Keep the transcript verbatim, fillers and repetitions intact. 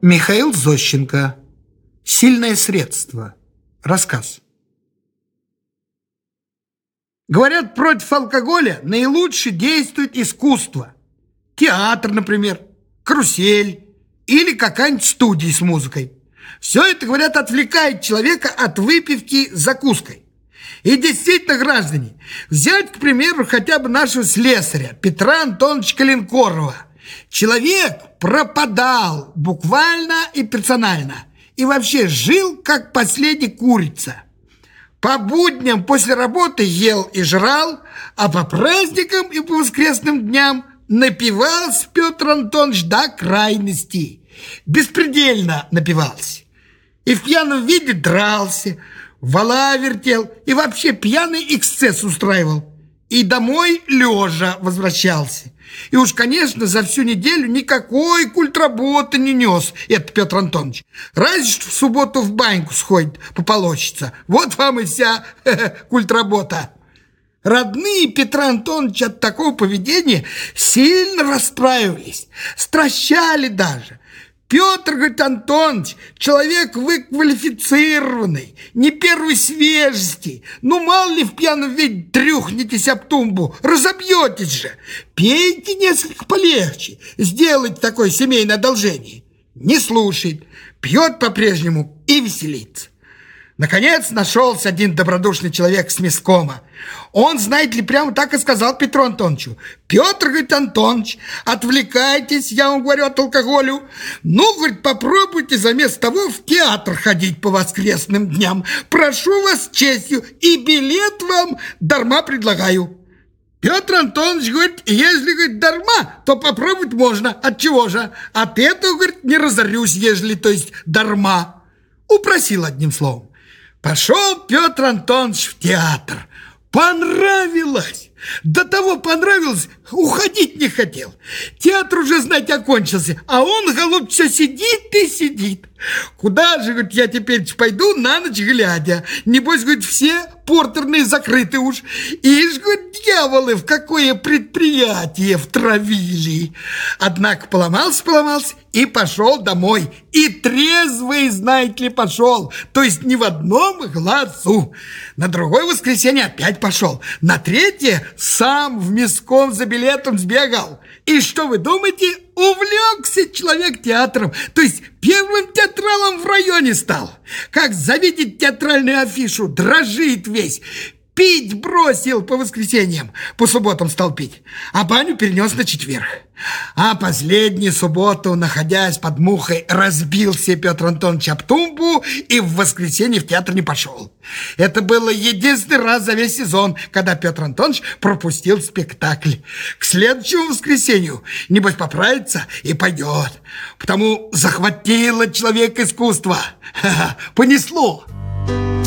Михаил Зощенко. Сильное средство. Рассказ. Говорят, против алкоголя наилучше действует искусство. Театр, например, карусель или какая-нибудь студия с музыкой. Все это, говорят, отвлекает человека от выпивки с закуской. И действительно, граждане, взять, к примеру, хотя бы нашего слесаря Петра Антоновича Коленкорова. Человек пропадал буквально и персонально. И вообще жил, как последняя курица. По будням после работы ел и жрал, а по праздникам и по воскресным дням напивался Петр Антонович до крайности. Беспредельно напивался. И в пьяном виде дрался, вала вертел и вообще пьяный эксцесс устраивал. И домой лежа возвращался. И уж, конечно, за всю неделю никакой культработы не нес этот Петр Антонович. Разве что в субботу в баньку сходит пополощется. Вот вам и вся культработа. Родные Петра Антоновича от такого поведения сильно расстраивались, стращали даже. Петр, говорит, Антонович, человек выквалифицированный, не первой свежести. Ну, мало ли в пьяном виде трюхнетесь об тумбу, разобьетесь же. Пейте несколько полегче, сделайте такое семейное одолжение. Не слушает, пьет по-прежнему и веселится. Наконец нашелся один добродушный человек с месткома. Он, знаете ли, прямо так и сказал Петру Антоновичу: Петр, говорит, Антонович, отвлекайтесь, я вам говорю, от алкоголю. Ну, говорит, попробуйте заместо того в театр ходить по воскресным дням. Прошу вас честью, и билет вам дарма предлагаю. Петр Антонович говорит: если, говорит, дарма, то попробовать можно. От чего же? От этого, говорит, не разорюсь, ежели, то есть дарма. Упросил одним словом. Пошел Петр Антонович в театр. Понравилось! До того понравилось, уходить не хотел. Театр уже, знаете, окончился, а он, голубь, все сидит и сидит. Куда же, говорит, я теперь пойду на ночь глядя? Небось, говорит, все портерные закрыты уж. Ишь, говорит, дьяволы, в какое предприятие втравили. Однако поломался-поломался и пошел домой. И трезвый, знаете ли, пошел. То есть не в одном глазу. На другое воскресенье опять пошел. На третье сам в местком за билетом сбегал. И что вы думаете? Увлекся человек театром. То есть первым театралом в районе стал. Как завидит театральную афишу, дрожит весь. Пить бросил по воскресеньям, по субботам стал пить, а баню перенес на четверг. А последнюю субботу, находясь под мухой, разбился Петр Антонович об тумбу и в воскресенье в театр не пошел. Это было единственный раз за весь сезон, когда Петр Антонович пропустил спектакль. К следующему воскресенью, небось, поправится и пойдет. Потому захватило человек искусство. Понесло.